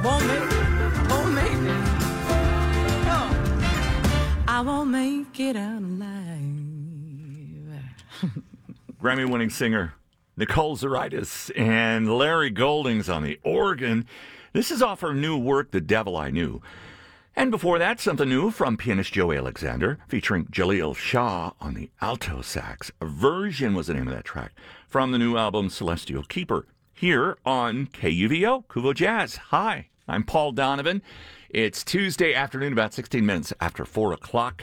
won't make it, won't make it. No, I won't make it out alive. Grammy-winning singer Nicole Zaritis and Larry Goldings on the organ. This is off her new work, The Devil I Knew. And before that, something new from pianist Joe Alexander, featuring Jaleel Shah on the alto sax. Version was the name of that track from the new album Celestial Keeper, here on KUVO, Kuvo Jazz. Hi, I'm Paul Donovan. It's Tuesday afternoon, about 16 minutes after 4 o'clock.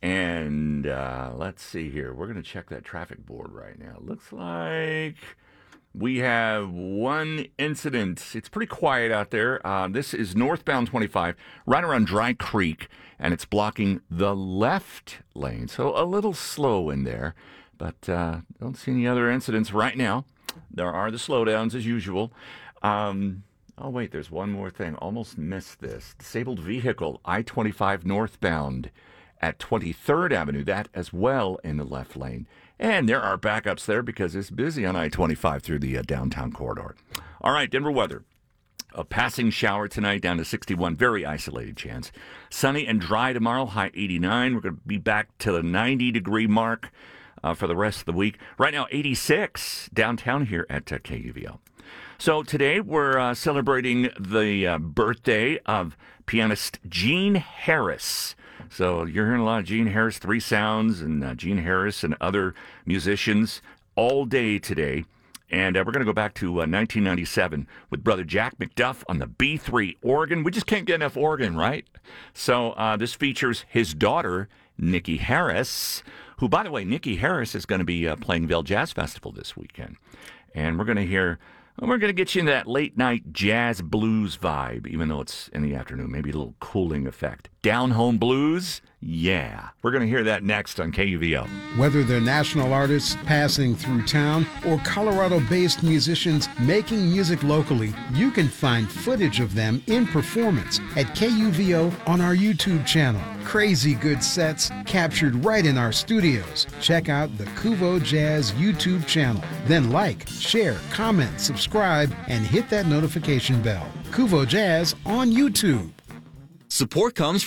And let's see here. We're going to check that traffic board right now. Looks like we have one incident. It's pretty quiet out there. This is northbound 25, right around Dry Creek, and it's blocking the left lane. So a little slow in there, but don't see any other incidents right now. There are the slowdowns as usual. Oh, wait, there's one more thing. Almost missed this. Disabled vehicle, I-25 northbound at 23rd Avenue, that as well in the left lane. And there are backups there because it's busy on I-25 through the downtown corridor. All right, Denver weather. A passing shower tonight down to 61, very isolated chance. Sunny and dry tomorrow, high 89. We're going to be back to the 90-degree mark for the rest of the week. Right now, 86 downtown here at KUVO. So today we're celebrating the birthday of pianist Gene Harris. So you're hearing a lot of Gene Harris, Three Sounds, and Gene Harris and other musicians all day today. And we're going to go back to 1997 with brother Jack McDuff on the B3 organ. We just can't get enough organ, right? So this features his daughter, Nikki Harris, who, by the way, Nikki Harris is going to be playing Vail Jazz Festival this weekend. And we're going to get you into that late-night jazz blues vibe, even though it's in the afternoon, maybe a little cooling effect. Down-home blues? Yeah. We're going to hear that next on KUVO. Whether they're national artists passing through town or Colorado-based musicians making music locally, you can find footage of them in performance at KUVO on our YouTube channel. Crazy good sets captured right in our studios. Check out the Kuvo Jazz YouTube channel. Then like, share, comment, subscribe, and hit that notification bell. Kuvo Jazz on YouTube. Support comes